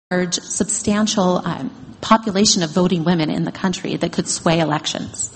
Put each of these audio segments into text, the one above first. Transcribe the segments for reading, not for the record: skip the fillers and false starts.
large, substantial population of voting women in the country that could sway elections.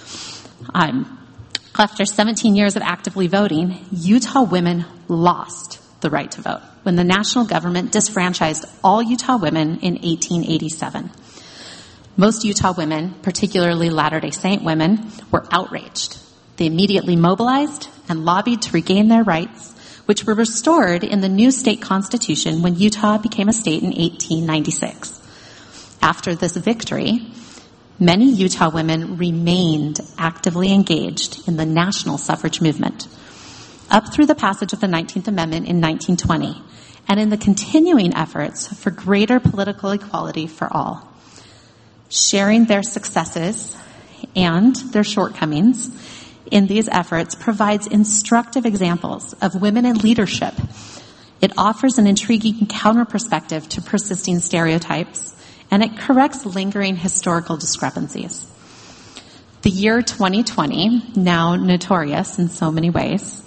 After 17 years of actively voting, Utah women lost the right to vote when the national government disfranchised all Utah women in 1887. Most Utah women, particularly Latter-day Saint women, were outraged. They immediately mobilized and lobbied to regain their rights, which were restored in the new state constitution when Utah became a state in 1896. After this victory, many Utah women remained actively engaged in the national suffrage movement, up through the passage of the 19th Amendment in 1920, and in the continuing efforts for greater political equality for all. Sharing their successes and their shortcomings in these efforts provides instructive examples of women in leadership. It offers an intriguing counter-perspective to persisting stereotypes, and it corrects lingering historical discrepancies. The year 2020, now notorious in so many ways,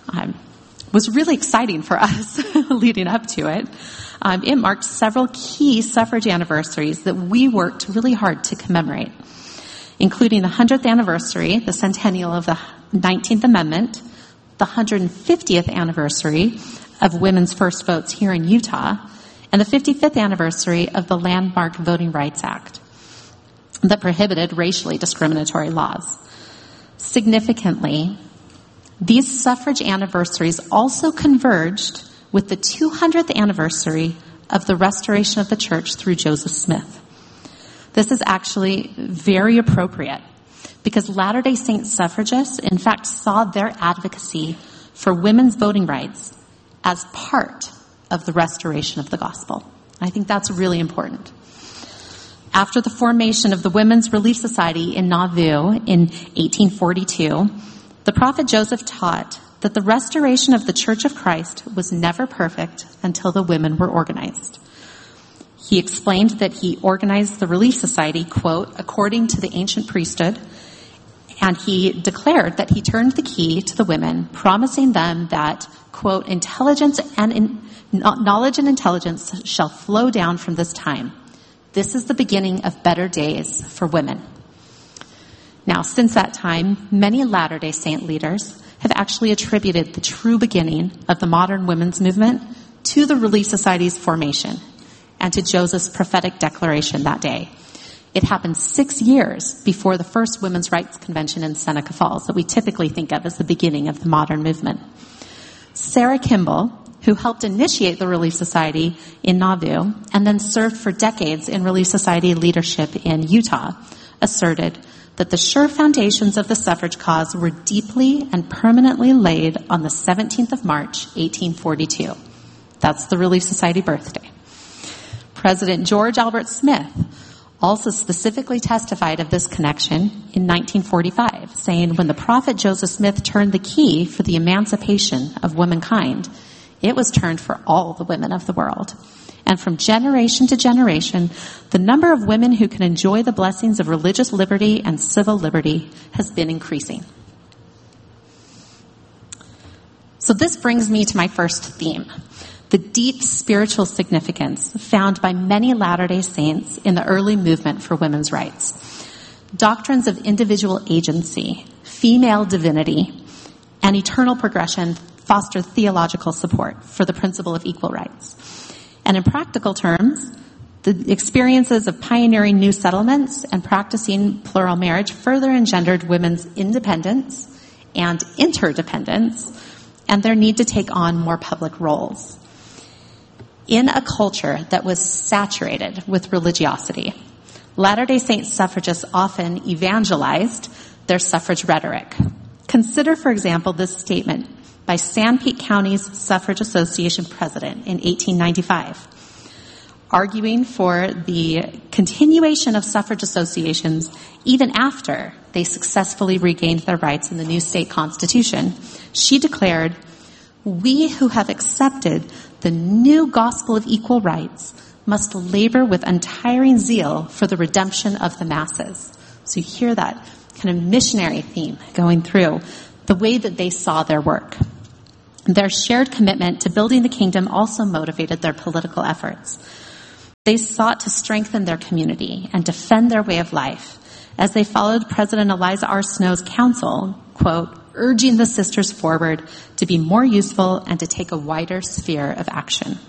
was really exciting for us leading up to it. It marked several key suffrage anniversaries that we worked really hard to commemorate, including the 100th anniversary, the centennial of the 19th Amendment, the 150th anniversary of women's first votes here in Utah, and the 55th anniversary of the landmark Voting Rights Act that prohibited racially discriminatory laws. Significantly, these suffrage anniversaries also converged with the 200th anniversary of the restoration of the church through Joseph Smith. This is actually very appropriate because Latter-day Saint suffragists, in fact, saw their advocacy for women's voting rights as part of the restoration of the gospel. I think that's really important. After the formation of the Women's Relief Society in Nauvoo in 1842, the prophet Joseph taught that the restoration of the Church of Christ was never perfect until the women were organized. He explained that he organized the Relief Society, quote, according to the ancient priesthood, and he declared that he turned the key to the women, promising them that, quote, intelligence and knowledge and intelligence shall flow down from this time. This is the beginning of better days for women. Now, since that time, many Latter-day Saint leaders have actually attributed the true beginning of the modern women's movement to the Relief Society's formation and to Joseph's prophetic declaration that day. It happened 6 years before the first Women's Rights Convention in Seneca Falls that we typically think of as the beginning of the modern movement. Sarah Kimball, who helped initiate the Relief Society in Nauvoo and then served for decades in Relief Society leadership in Utah, asserted that the sure foundations of the suffrage cause were deeply and permanently laid on the 17th of March, 1842. That's the Relief Society birthday. President George Albert Smith also specifically testified of this connection in 1945, saying when the prophet Joseph Smith turned the key for the emancipation of womankind, it was turned for all the women of the world. And from generation to generation, the number of women who can enjoy the blessings of religious liberty and civil liberty has been increasing. So this brings me to my first theme, the deep spiritual significance found by many Latter-day Saints in the early movement for women's rights. Doctrines of individual agency, female divinity, and eternal progression foster theological support for the principle of equal rights. And in practical terms, the experiences of pioneering new settlements and practicing plural marriage further engendered women's independence and interdependence and their need to take on more public roles. In a culture that was saturated with religiosity, Latter-day Saint suffragists often evangelized their suffrage rhetoric. Consider, for example, this statement by Sanpete County's Suffrage Association president in 1895, arguing for the continuation of suffrage associations even after they successfully regained their rights in the new state constitution. She declared, "We who have accepted the new gospel of equal rights must labor with untiring zeal for the redemption of the masses." So you hear that kind of missionary theme going through the way that they saw their work. Their shared commitment to building the kingdom also motivated their political efforts. They sought to strengthen their community and defend their way of life as they followed President Eliza R. Snow's counsel, quote, urging the sisters forward to be more useful and to take a wider sphere of action.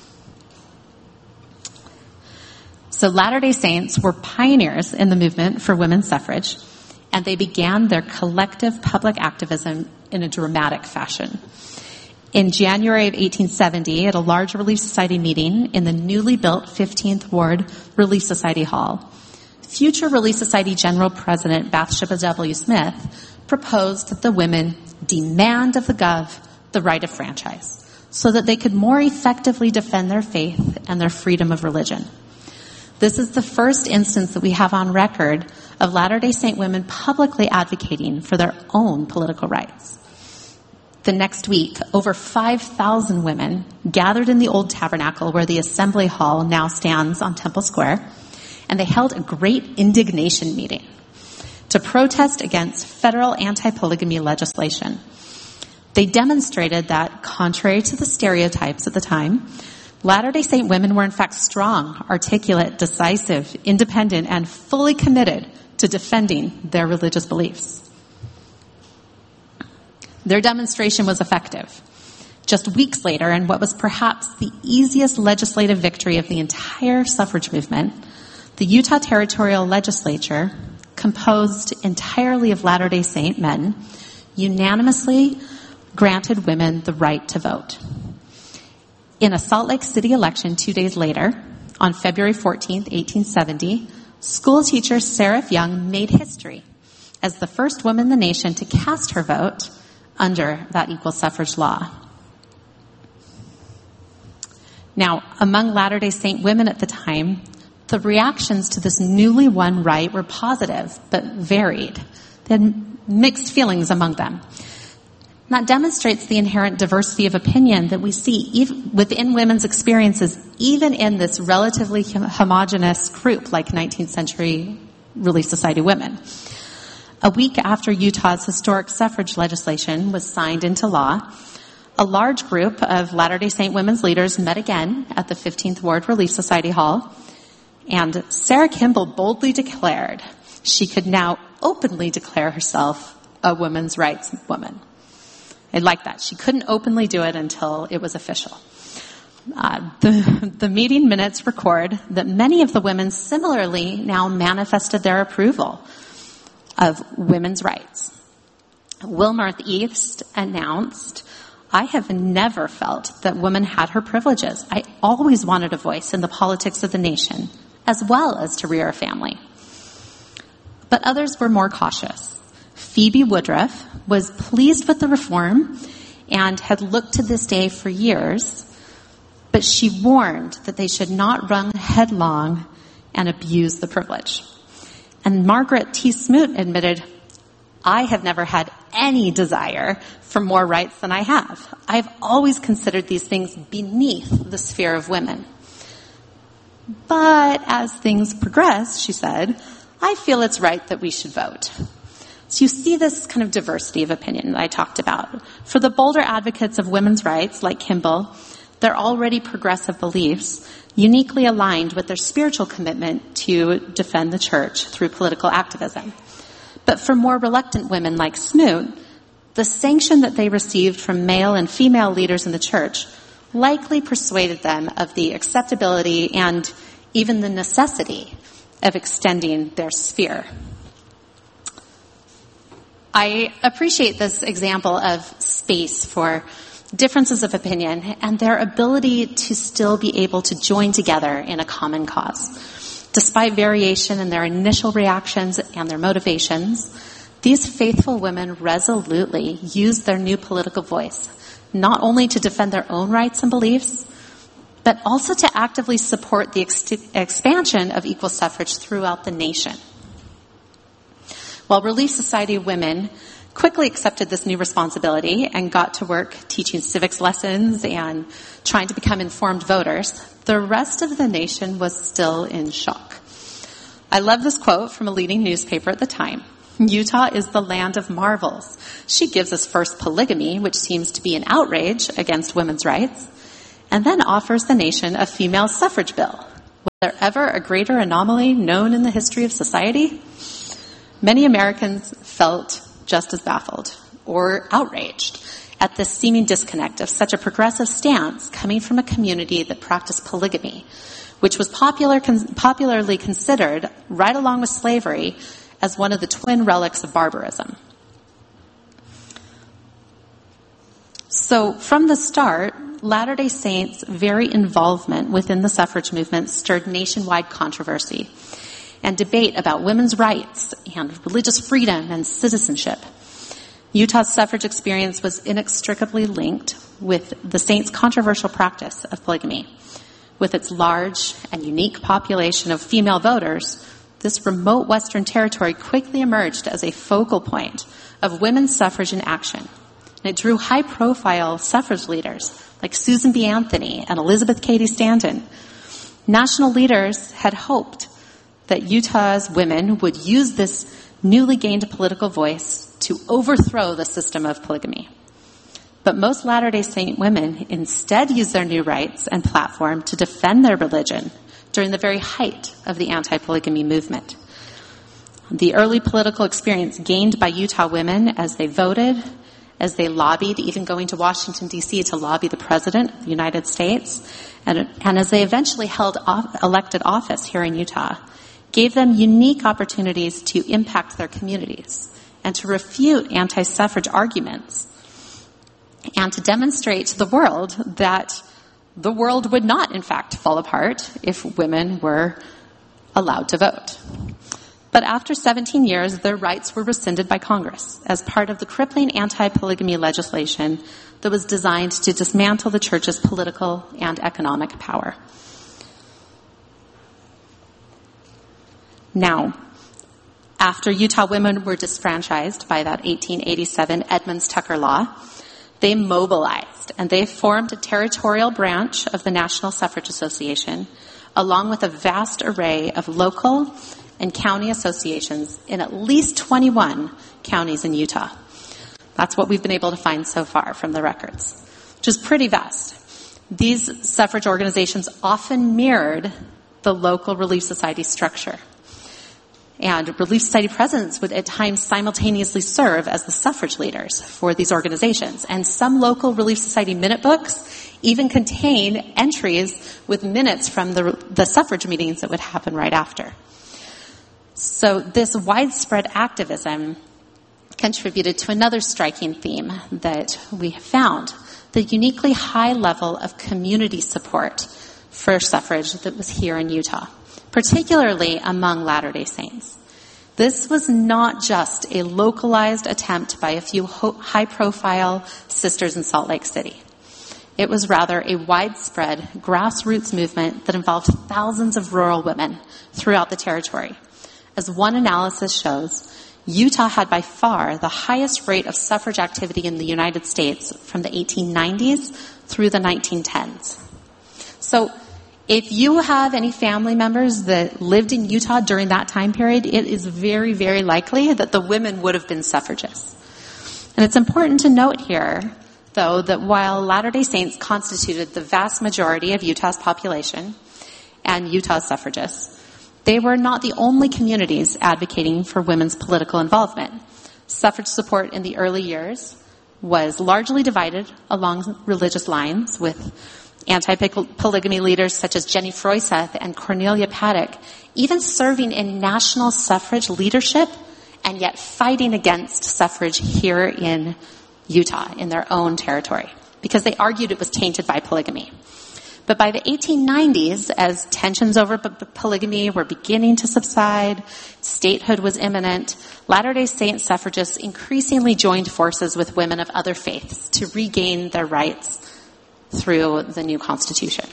So Latter-day Saints were pioneers in the movement for women's suffrage, and they began their collective public activism in a dramatic fashion. In January of 1870, at a large Relief Society meeting in the newly built 15th Ward Relief Society Hall, future Relief Society General President Bathsheba W. Smith proposed that the women demand of the Gov the right of franchise so that they could more effectively defend their faith and their freedom of religion. This is the first instance that we have on record of Latter-day Saint women publicly advocating for their own political rights. The next week, over 5,000 women gathered in the old tabernacle where the assembly hall now stands on Temple Square, and they held a great indignation meeting to protest against federal anti-polygamy legislation. They demonstrated that, contrary to the stereotypes at the time, Latter-day Saint women were in fact strong, articulate, decisive, independent, and fully committed to defending their religious beliefs. Their demonstration was effective. Just weeks later, in what was perhaps the easiest legislative victory of the entire suffrage movement, the Utah Territorial Legislature, composed entirely of Latter-day Saint men, unanimously granted women the right to vote. In a Salt Lake City election 2 days later, on February 14, 1870, school teacher Sarah Young made history as the first woman in the nation to cast her vote under that equal suffrage law. Now, among Latter-day Saint women at the time, the reactions to this newly won right were positive, but varied. They had mixed feelings among them. And that demonstrates the inherent diversity of opinion that we see within women's experiences, even in this relatively homogenous group like 19th century Relief Society women. A week after Utah's historic suffrage legislation was signed into law, a large group of Latter-day Saint women's leaders met again at the 15th Ward Relief Society Hall, and Sarah Kimball boldly declared she could now openly declare herself a women's rights woman. I like that. She couldn't openly do it until it was official. The meeting minutes record that many of the women similarly now manifested their approval of women's rights. Will Northeast announced, "I have never felt that women had her privileges. I always wanted a voice in the politics of the nation, as well as to rear a family." But others were more cautious. Phoebe Woodruff was pleased with the reform and had looked to this day for years, but she warned that they should not run headlong and abuse the privilege. And Margaret T. Smoot admitted, "I have never had any desire for more rights than I have. I've always considered these things beneath the sphere of women. But as things progress," she said, "I feel it's right that we should vote." So you see this kind of diversity of opinion that I talked about. For the bolder advocates of women's rights, like Kimball, their already progressive beliefs uniquely aligned with their spiritual commitment to defend the church through political activism. But for more reluctant women like Smoot, the sanction that they received from male and female leaders in the church likely persuaded them of the acceptability and even the necessity of extending their sphere. I appreciate this example of space for differences of opinion and their ability to still be able to join together in a common cause. Despite variation in their initial reactions and their motivations, these faithful women resolutely used their new political voice, not only to defend their own rights and beliefs, but also to actively support the expansion of equal suffrage throughout the nation. While Relief Society women quickly accepted this new responsibility and got to work teaching civics lessons and trying to become informed voters, the rest of the nation was still in shock. I love this quote from a leading newspaper at the time. "Utah is the land of marvels. She gives us first polygamy, which seems to be an outrage against women's rights, and then offers the nation a female suffrage bill. Was there ever a greater anomaly known in the history of society? Many Americans felt just as baffled or outraged at this seeming disconnect of such a progressive stance coming from a community that practiced polygamy, which was popularly considered, right along with slavery, as one of the twin relics of barbarism. So from the start, Latter-day Saints' very involvement within the suffrage movement stirred nationwide controversy and debate about women's rights and religious freedom and citizenship. Utah's suffrage experience was inextricably linked with the Saints' controversial practice of polygamy. With its large and unique population of female voters, this remote Western territory quickly emerged as a focal point of women's suffrage in action. And it drew high-profile suffrage leaders like Susan B. Anthony and Elizabeth Cady Stanton. National leaders had hoped that Utah's women would use this newly gained political voice to overthrow the system of polygamy. But most Latter-day Saint women instead used their new rights and platform to defend their religion during the very height of the anti-polygamy movement. The early political experience gained by Utah women as they voted, as they lobbied, even going to Washington, D.C. to lobby the President of the United States, and as they eventually held elected office here in Utah, gave them unique opportunities to impact their communities and to refute anti-suffrage arguments and to demonstrate to the world that the world would not, in fact, fall apart if women were allowed to vote. But after 17 years, their rights were rescinded by Congress as part of the crippling anti-polygamy legislation that was designed to dismantle the church's political and economic power. Now, after Utah women were disfranchised by that 1887 Edmunds-Tucker law, they mobilized and they formed a territorial branch of the National Suffrage Association, along with a vast array of local and county associations in at least 21 counties in Utah. That's what we've been able to find so far from the records, which is pretty vast. These suffrage organizations often mirrored the local Relief Society structure. And Relief Society presidents would at times simultaneously serve as the suffrage leaders for these organizations. And some local Relief Society minute books even contain entries with minutes from the suffrage meetings that would happen right after. So this widespread activism contributed to another striking theme that we have found, the uniquely high level of community support for suffrage that was here in Utah, particularly among Latter-day Saints. This was not just a localized attempt by a few high-profile sisters in Salt Lake City. It was rather a widespread grassroots movement that involved thousands of rural women throughout the territory. As one analysis shows, Utah had by far the highest rate of suffrage activity in the United States from the 1890s through the 1910s. So, if you have any family members that lived in Utah during that time period, it is very, very likely that the women would have been suffragists. And it's important to note here, though, that while Latter-day Saints constituted the vast majority of Utah's population and Utah's suffragists, they were not the only communities advocating for women's political involvement. Suffrage support in the early years was largely divided along religious lines, with anti-polygamy leaders such as Jenny Froiseth and Cornelia Paddock even serving in national suffrage leadership and yet fighting against suffrage here in Utah, in their own territory, because they argued it was tainted by polygamy. But by the 1890s, as tensions over polygamy were beginning to subside, statehood was imminent, Latter-day Saint suffragists increasingly joined forces with women of other faiths to regain their rights through the new Constitution.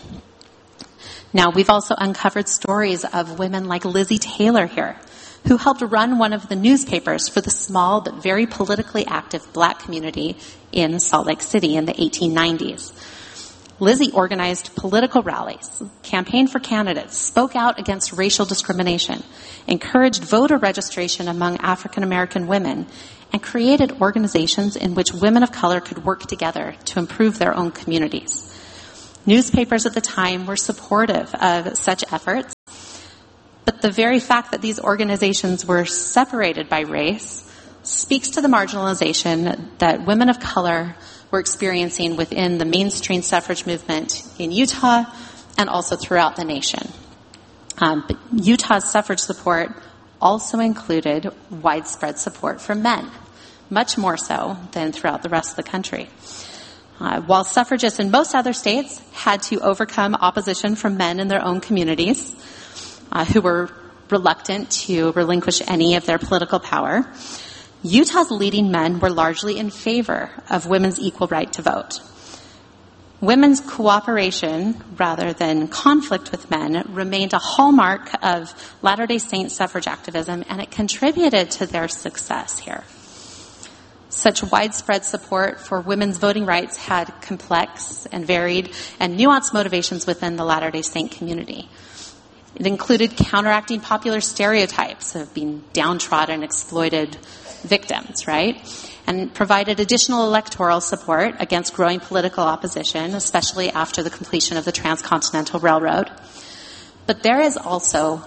Now, we've also uncovered stories of women like Lizzie Taylor here, who helped run one of the newspapers for the small but very politically active black community in Salt Lake City in the 1890s. Lizzie organized political rallies, campaigned for candidates, spoke out against racial discrimination, encouraged voter registration among African American women, and created organizations in which women of color could work together to improve their own communities. Newspapers at the time were supportive of such efforts, but the very fact that these organizations were separated by race speaks to the marginalization that women of color were experiencing within the mainstream suffrage movement in Utah and also throughout the nation. But Utah's suffrage support also included widespread support for men, much more so than throughout the rest of the country. While suffragists in most other states had to overcome opposition from men in their own communities, who were reluctant to relinquish any of their political power, Utah's leading men were largely in favor of women's equal right to vote. Women's cooperation, rather than conflict with men, remained a hallmark of Latter-day Saint suffrage activism, and it contributed to their success here. Such widespread support for women's voting rights had complex and varied and nuanced motivations within the Latter-day Saint community. It included counteracting popular stereotypes of being downtrodden, exploited victims, right? And provided additional electoral support against growing political opposition, especially after the completion of the Transcontinental Railroad. But there is also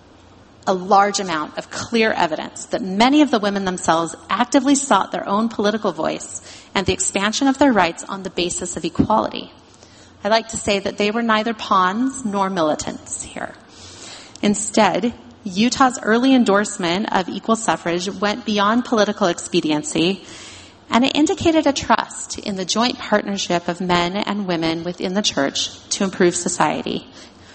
a large amount of clear evidence that many of the women themselves actively sought their own political voice and the expansion of their rights on the basis of equality. I like to say that they were neither pawns nor militants here. Instead, Utah's early endorsement of equal suffrage went beyond political expediency, and it indicated a trust in the joint partnership of men and women within the church to improve society.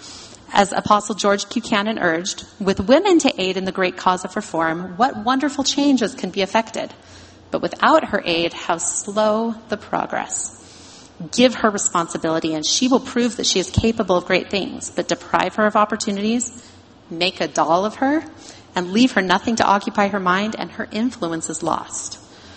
As Apostle George Buchanan urged, with women to aid in the great cause of reform, what wonderful changes can be effected? But without her aid, how slow the progress. Give her responsibility, and she will prove that she is capable of great things, but deprive her of opportunities, make a doll of her, and leave her nothing to occupy her mind, and her influence is lost.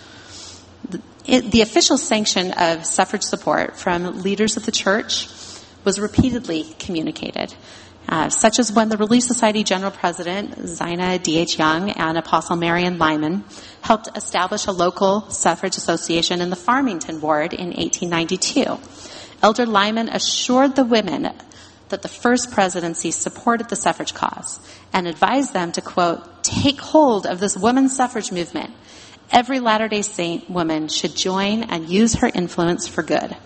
The official sanction of suffrage support from leaders of the church was repeatedly communicated, such as when the Relief Society General President, Zina D.H. Young, and Apostle Marion Lyman helped establish a local suffrage association in the Farmington Ward in 1892. Elder Lyman assured the women that the First Presidency supported the suffrage cause and advised them to, quote, take hold of this women's suffrage movement. Every Latter-day Saint woman should join and use her influence for good.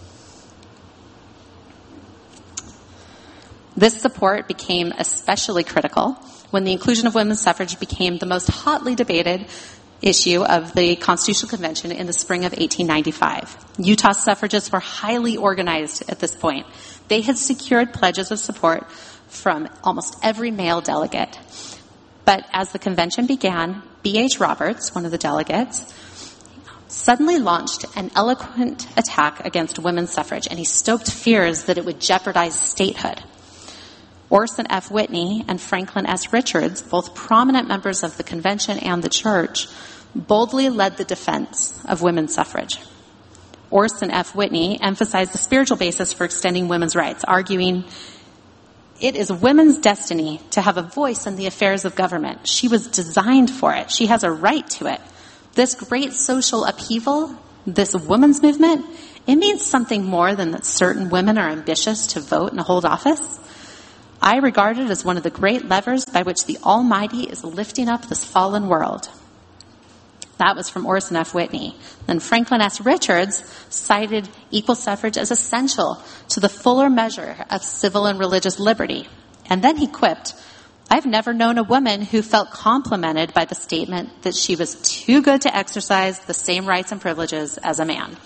This support became especially critical when the inclusion of women's suffrage became the most hotly debated issue of the Constitutional Convention in the spring of 1895. Utah suffragists were highly organized at this point. They had secured pledges of support from almost every male delegate. But as the convention began, B.H. Roberts, one of the delegates, suddenly launched an eloquent attack against women's suffrage, and he stoked fears that it would jeopardize statehood. Orson F. Whitney and Franklin S. Richards, both prominent members of the convention and the church, boldly led the defense of women's suffrage. Orson F. Whitney emphasized the spiritual basis for extending women's rights, arguing, it is women's destiny to have a voice in the affairs of government. She was designed for it. She has a right to it. This great social upheaval, this women's movement, it means something more than that certain women are ambitious to vote and hold office. I regard it as one of the great levers by which the Almighty is lifting up this fallen world. That was from Orson F. Whitney. Then Franklin S. Richards cited equal suffrage as essential to the fuller measure of civil and religious liberty. And then he quipped, I've never known a woman who felt complimented by the statement that she was too good to exercise the same rights and privileges as a man.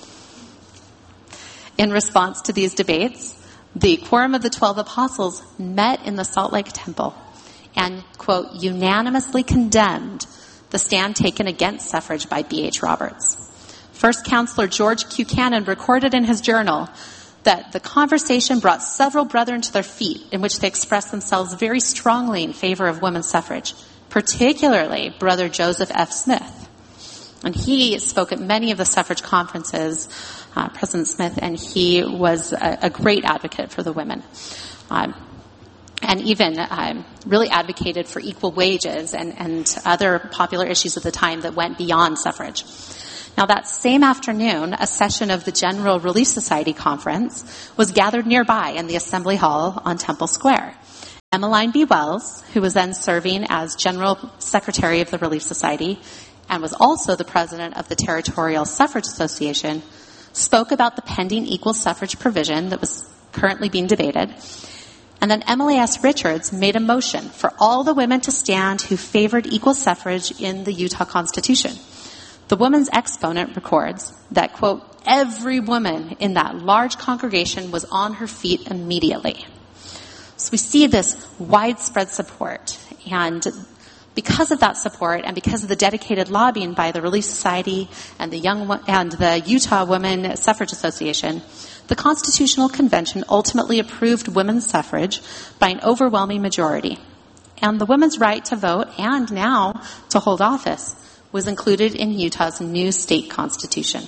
In response to these debates, the Quorum of the 12 Apostles met in the Salt Lake Temple and, quote, unanimously condemned the stand taken against suffrage by B.H. Roberts. First Counselor George Buchanan recorded in his journal that the conversation brought several brethren to their feet in which they expressed themselves very strongly in favor of women's suffrage, particularly Brother Joseph F. Smith. And he spoke at many of the suffrage conferences, President Smith, and he was a great advocate for the women. And even really advocated for equal wages and other popular issues at the time that went beyond suffrage. Now, that same afternoon, a session of the General Relief Society conference was gathered nearby in the Assembly Hall on Temple Square. Emmeline B. Wells, who was then serving as General Secretary of the Relief Society and was also the president of the Territorial Suffrage Association, spoke about the pending equal suffrage provision that was currently being debated. And then Emily S. Richards made a motion for all the women to stand who favored equal suffrage in the Utah Constitution. The woman's exponent records that, quote, every woman in that large congregation was on her feet immediately. So we see this widespread support. And because of that support and because of the dedicated lobbying by the Relief Society and the Utah Women Suffrage Association, the Constitutional Convention ultimately approved women's suffrage by an overwhelming majority. And the women's right to vote and now to hold office was included in Utah's new state constitution.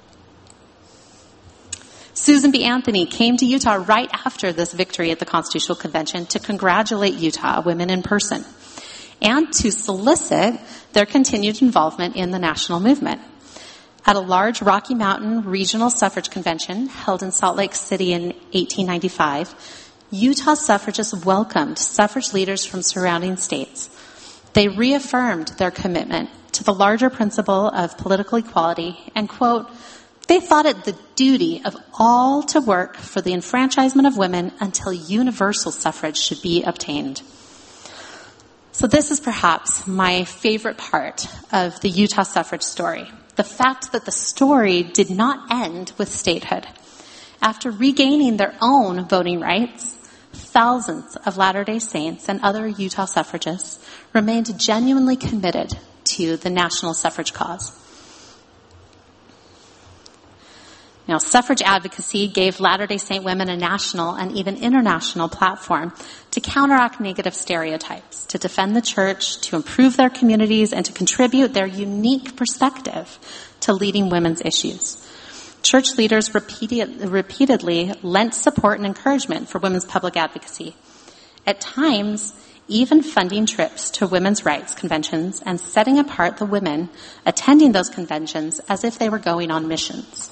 Susan B. Anthony came to Utah right after this victory at the Constitutional Convention to congratulate Utah women in person and to solicit their continued involvement in the national movement. At a large Rocky Mountain regional suffrage convention held in Salt Lake City in 1895, Utah suffragists welcomed suffrage leaders from surrounding states. They reaffirmed their commitment to the larger principle of political equality and, quote, they thought it the duty of all to work for the enfranchisement of women until universal suffrage should be obtained. So this is perhaps my favorite part of the Utah suffrage story, the fact that the story did not end with statehood. After regaining their own voting rights, thousands of Latter-day Saints and other Utah suffragists remained genuinely committed to the national suffrage cause. Now, suffrage advocacy gave Latter-day Saint women a national and even international platform to counteract negative stereotypes, to defend the church, to improve their communities, and to contribute their unique perspective to leading women's issues. Church leaders repeatedly lent support and encouragement for women's public advocacy. At times, even funding trips to women's rights conventions and setting apart the women attending those conventions as if they were going on missions.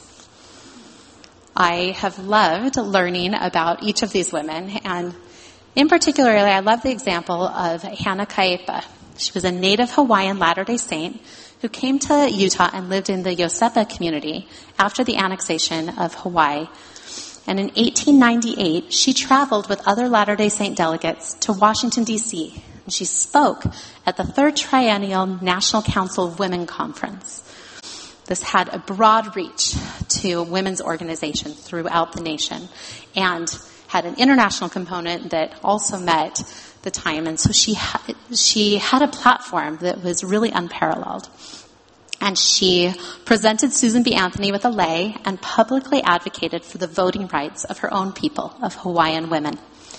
I have loved learning about each of these women, and in particular, I love the example of Hannah Kaepa. She was a native Hawaiian Latter-day Saint who came to Utah and lived in the Yosepa community after the annexation of Hawaii. And in 1898, she traveled with other Latter-day Saint delegates to Washington, D.C., and she spoke at the Third Triennial National Council of Women Conference. This had a broad reach to women's organizations throughout the nation and had an international component that also met the time. And so she had a platform that was really unparalleled. And she presented Susan B. Anthony with a lei and publicly advocated for the voting rights of her own people, of Hawaiian women.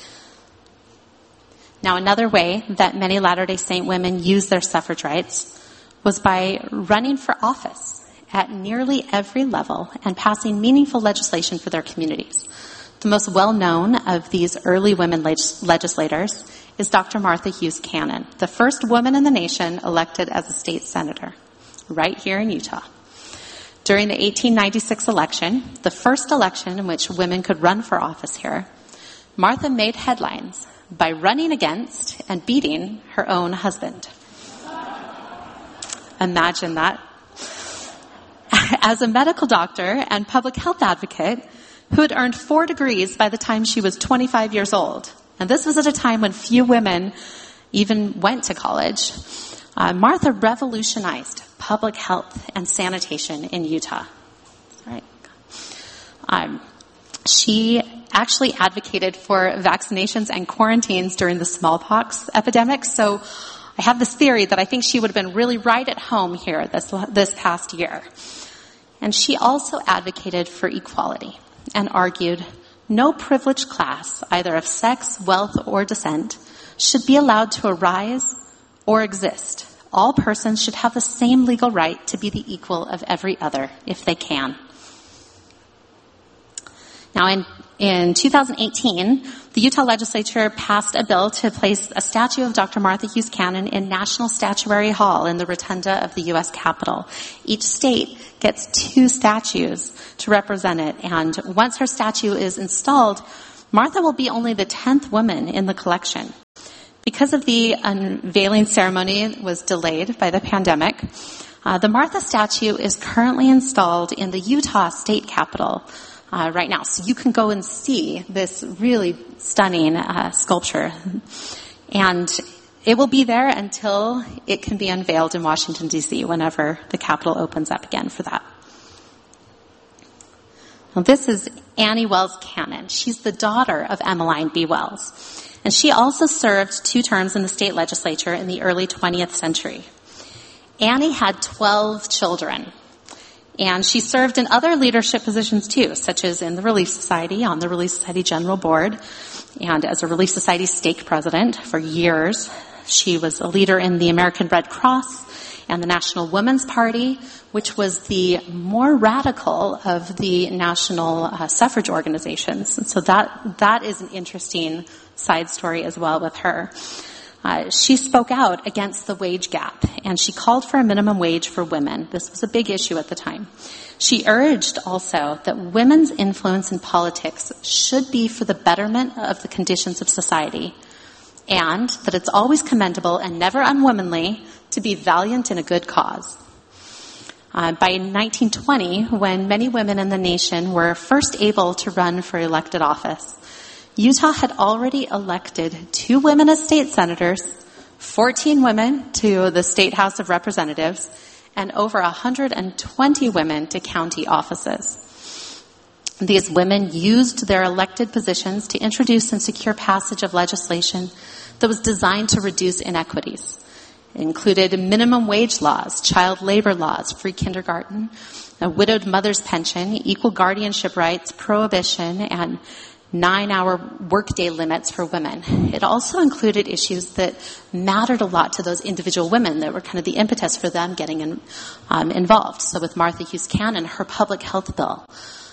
Now, another way that many Latter-day Saint women used their suffrage rights was by running for office at nearly every level and passing meaningful legislation for their communities. The most well-known of these early women legislators is Dr. Martha Hughes Cannon, the first woman in the nation elected as a state senator, right here in Utah. During the 1896 election, the first election in which women could run for office here, Martha made headlines by running against and beating her own husband. Imagine that. As a medical doctor and public health advocate who had earned 4 degrees by the time she was 25 years old, and this was at a time when few women even went to college, Martha revolutionized public health and sanitation in Utah. She actually advocated for vaccinations and quarantines during the smallpox epidemic, so I have this theory that I think she would have been really right at home here this past year. And she also advocated for equality and argued no privileged class, either of sex, wealth, or descent, should be allowed to arise or exist. All persons should have the same legal right to be the equal of every other if they can. Now, in in 2018, the Utah legislature passed a bill to place a statue of Dr. Martha Hughes Cannon in National Statuary Hall in the rotunda of the U.S. Capitol. Each state gets 2 statues to represent it, and once her statue is installed, Martha will be only the 10th woman in the collection. Because of the unveiling ceremony was delayed by the pandemic, the Martha statue is currently installed in the Utah State Capitol right now. So you can go and see this really stunning sculpture. And it will be there until it can be unveiled in Washington, D.C., whenever the Capitol opens up again for that. Now, this is Annie Wells Cannon. She's the daughter of Emmeline B. Wells. And she also served 2 terms in the state legislature in the early 20th century. Annie had 12 children. And she served in other leadership positions too, such as in the Relief Society, on the Relief Society General Board, and as a Relief Society stake president for years. She was a leader in the American Red Cross and the National Women's Party, which was the more radical of the national suffrage organizations. And so that is an interesting side story as well with her. She spoke out against the wage gap, and she called for a minimum wage for women. This was a big issue at the time. She urged also that women's influence in politics should be for the betterment of the conditions of society, and that it's always commendable and never unwomanly to be valiant in a good cause. By 1920, when many women in the nation were first able to run for elected office, Utah had already elected 2 women as state senators, 14 women to the State House of Representatives, and over 120 women to county offices. These women used their elected positions to introduce and secure passage of legislation that was designed to reduce inequities. It included minimum wage laws, child labor laws, free kindergarten, a widowed mother's pension, equal guardianship rights, prohibition, and 9-hour workday limits for women. It also included issues that mattered a lot to those individual women that were kind of the impetus for them getting involved. So with Martha Hughes Cannon, her public health bill,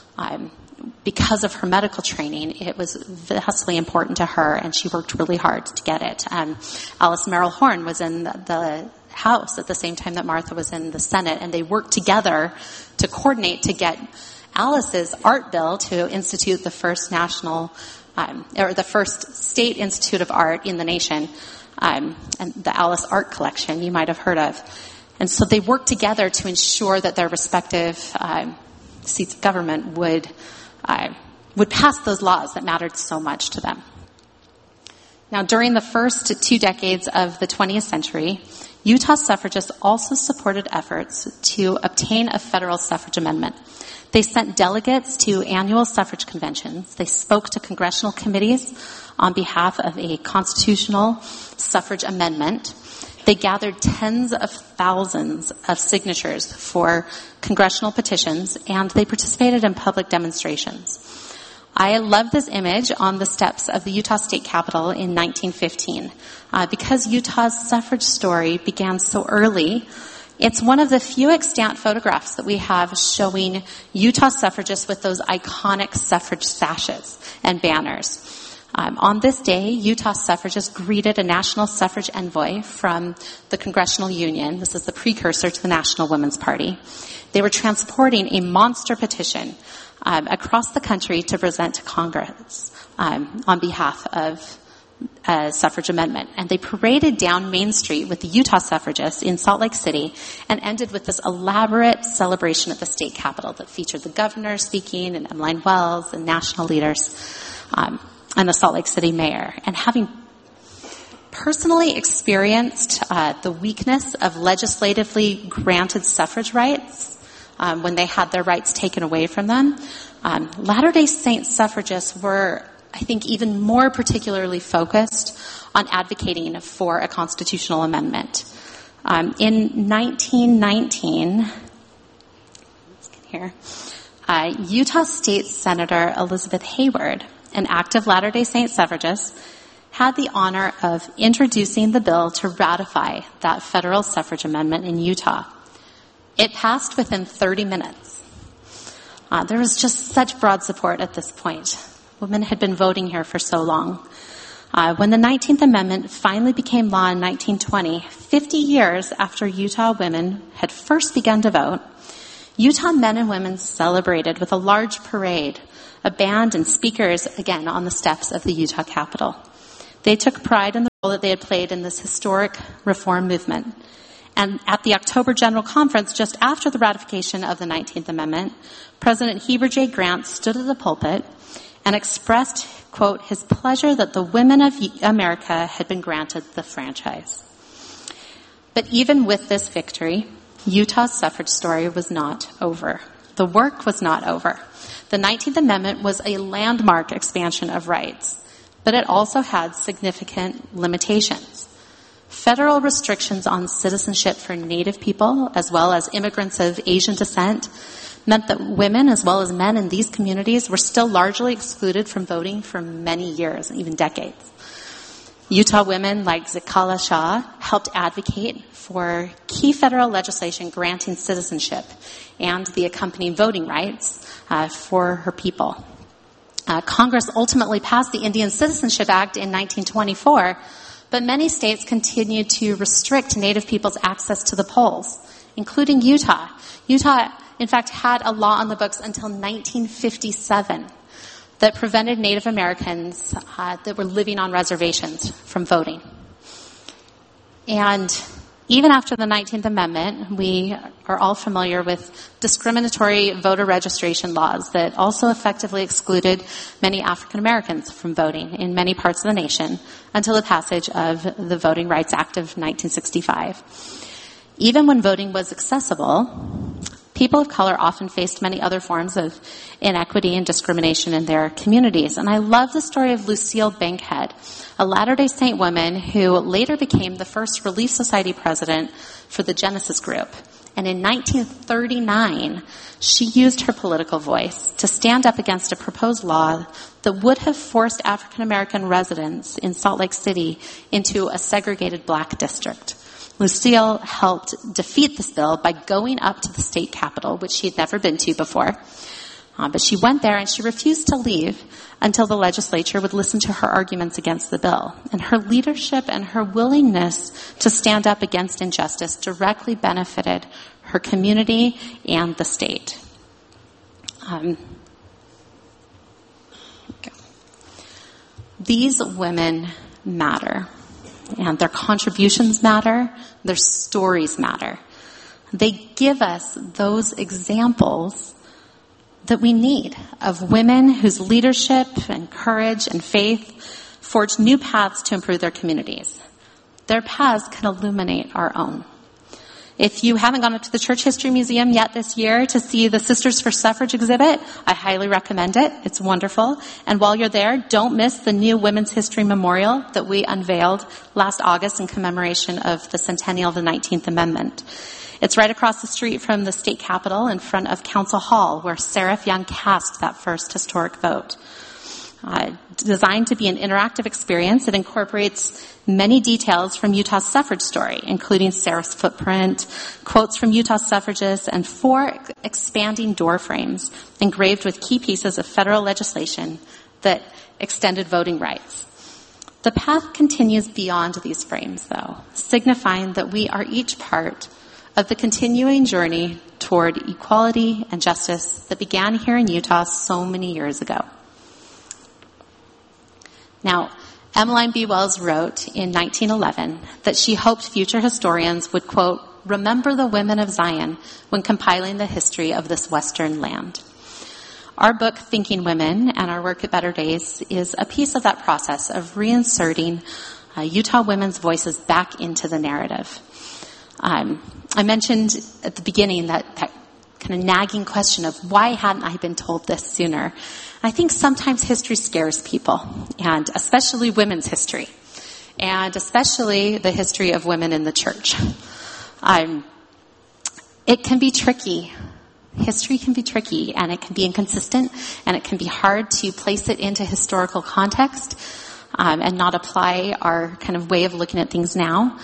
because of her medical training, it was vastly important to her, and she worked really hard to get it. Alice Merrill Horn was in the House at the same time that Martha was in the Senate, and they worked together to coordinate to get Alice's art bill to institute the first the first state institute of art in the nation, and the Alice Art Collection you might have heard of. And so they worked together to ensure that their respective seats of government would pass those laws that mattered so much to them. Now, during the first 2 decades of the 20th century, Utah suffragists also supported efforts to obtain a federal suffrage amendment. They sent delegates to annual suffrage conventions. They spoke to congressional committees on behalf of a constitutional suffrage amendment. They gathered tens of thousands of signatures for congressional petitions, and they participated in public demonstrations. I love this image on the steps of the Utah State Capitol in 1915. Because Utah's suffrage story began so early, it's one of the few extant photographs that we have showing Utah suffragists with those iconic suffrage sashes and banners. On this day, Utah suffragists greeted a national suffrage envoy from the Congressional Union. This is the precursor to the National Women's Party. They were transporting a monster petition across the country to present to Congress on behalf of a suffrage amendment. And they paraded down Main Street with the Utah suffragists in Salt Lake City and ended with this elaborate celebration at the state capitol that featured the governor speaking and Emmeline Wells and national leaders and the Salt Lake City mayor. And having personally experienced the weakness of legislatively granted suffrage rights when they had their rights taken away from them, Latter-day Saint suffragists were, I think, even more particularly focused on advocating for a constitutional amendment. In 1919, Utah State Senator Elizabeth Hayward, an active Latter-day Saint suffragist, had the honor of introducing the bill to ratify that federal suffrage amendment in Utah. It passed within 30 minutes. There was just such broad support at this point. Women had been voting here for so long. When the 19th Amendment finally became law in 1920, 50 years after Utah women had first begun to vote, Utah men and women celebrated with a large parade, a band and speakers, again, on the steps of the Utah Capitol. They took pride in the role that they had played in this historic reform movement. And at the October General Conference, just after the ratification of the 19th Amendment, President Heber J. Grant stood at the pulpit and expressed, quote, his pleasure that the women of America had been granted the franchise. But even with this victory, Utah's suffrage story was not over. The work was not over. The 19th Amendment was a landmark expansion of rights, but it also had significant limitations. Federal restrictions on citizenship for Native people, as well as immigrants of Asian descent, meant that women, as well as men in these communities, were still largely excluded from voting for many years, even decades. Utah women like Zikala Shah helped advocate for key federal legislation granting citizenship and the accompanying voting rights for her people. Congress ultimately passed the Indian Citizenship Act in 1924, but many states continued to restrict Native people's access to the polls, including Utah. Utah, in fact, had a law on the books until 1957 that prevented Native Americans that were living on reservations from voting. And even after the 19th Amendment, we are all familiar with discriminatory voter registration laws that also effectively excluded many African Americans from voting in many parts of the nation until the passage of the Voting Rights Act of 1965. Even when voting was accessible, people of color often faced many other forms of inequity and discrimination in their communities. And I love the story of Lucille Bankhead, a Latter-day Saint woman who later became the first Relief Society president for the Genesis Group. And in 1939, she used her political voice to stand up against a proposed law that would have forced African American residents in Salt Lake City into a segregated black district. Lucille helped defeat this bill by going up to the state capitol, which she had never been to before. But she went there and she refused to leave until the legislature would listen to her arguments against the bill. And her leadership and her willingness to stand up against injustice directly benefited her community and the state. These women matter. And their contributions matter. Their stories matter. They give us those examples that we need of women whose leadership and courage and faith forge new paths to improve their communities. Their paths can illuminate our own. If you haven't gone up to the Church History Museum yet this year to see the Sisters for Suffrage exhibit, I highly recommend it. It's wonderful. And while you're there, don't miss the new Women's History Memorial that we unveiled last August in commemoration of the centennial of the 19th Amendment. It's right across the street from the state capitol in front of Council Hall, where Seraph Young cast that first historic vote. Designed to be an interactive experience, it incorporates many details from Utah's suffrage story, including Seraph's footprint, quotes from Utah suffragists, and 4 expanding door frames engraved with key pieces of federal legislation that extended voting rights. The path continues beyond these frames, though, signifying that we are each part of the continuing journey toward equality and justice that began here in Utah so many years ago. Now, Emmeline B. Wells wrote in 1911 that she hoped future historians would, quote, remember the women of Zion when compiling the history of this Western land. Our book, Thinking Women, and our work at Better Days is a piece of that process of reinserting Utah women's voices back into the narrative. I mentioned at the beginning that kind of nagging question of why hadn't I been told this sooner? I think sometimes history scares people, and especially women's history, and especially the history of women in the church. It can be tricky. History can be tricky, and it can be inconsistent, and it can be hard to place it into historical context and not apply our kind of way of looking at things now.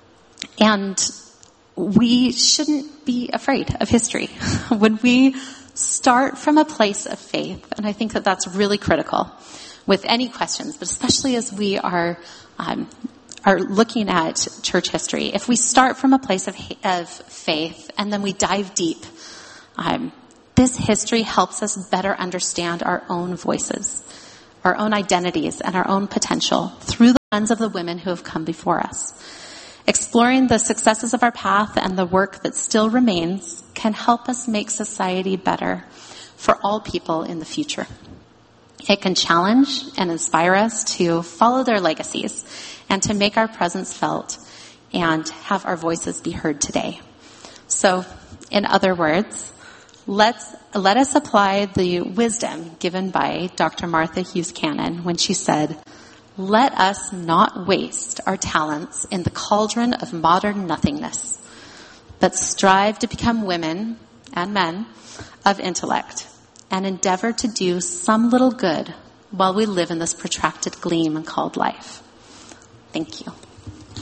And we shouldn't be afraid of history. When we Start from a place of faith, and I think that that's really critical with any questions, but especially as we are looking at church history. If we start from a place of faith and then we dive deep, this history helps us better understand our own voices, our own identities, and our own potential through the lens of the women who have come before us. Exploring the successes of our path and the work that still remains can help us make society better for all people in the future. It can challenge and inspire us to follow their legacies and to make our presence felt and have our voices be heard today. So, in other words, let us apply the wisdom given by Dr. Martha Hughes Cannon when she said, "Let us not waste our talents in the cauldron of modern nothingness, but strive to become women and men of intellect and endeavor to do some little good while we live in this protracted gleam called life." Thank you.